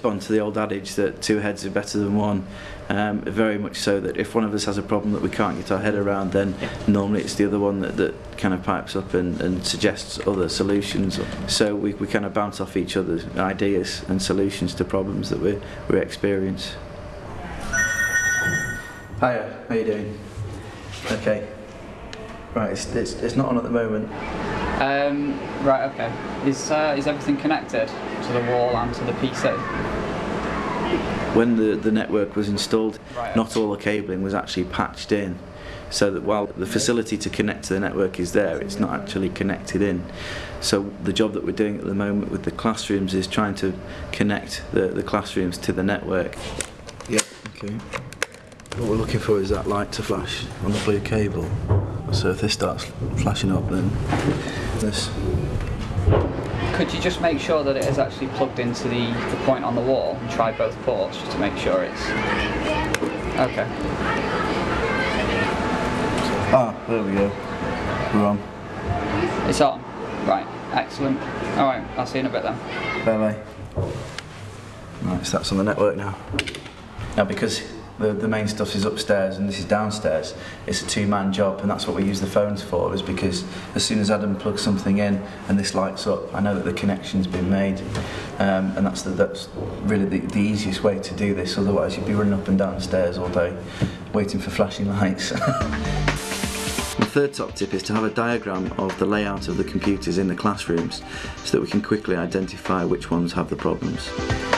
on to the old adage that two heads are better than one. Very much so that if one of us has a problem that we can't get our head around, then normally it's the other one that kind of pipes up and suggests other solutions. So we kind of bounce off each other's ideas and solutions to problems that we experience. Hiya, how you doing? Okay. Right, it's not on at the moment. Right, okay. Is everything connected to the wall and to the PC? When the network was installed, Right, okay. not all the cabling was actually patched in, so that while the facility to connect to the network is there, it's not actually connected in. So the job that we're doing at the moment with the classrooms is trying to connect the classrooms to the network. Yeah, okay. What we're looking for is that light to flash on the blue cable. So if this starts flashing up, then this. Could you just make sure that it is actually plugged into the point on the wall and try both ports just to make sure it's... Okay. Ah, there we go. We're on. It's on? Right, excellent. Alright, I'll see you in a bit then. Bye bye. Right, so that's on the network now. Now because the main stuff is upstairs and this is downstairs, it's a two-man job, and that's what we use the phones for, is because as soon as Adam plugs something in and this lights up, I know that the connection's been made, and that's really the easiest way to do this. Otherwise you'd be running up and down the stairs all day waiting for flashing lights. The third top tip is to have a diagram of the layout of the computers in the classrooms so that we can quickly identify which ones have the problems.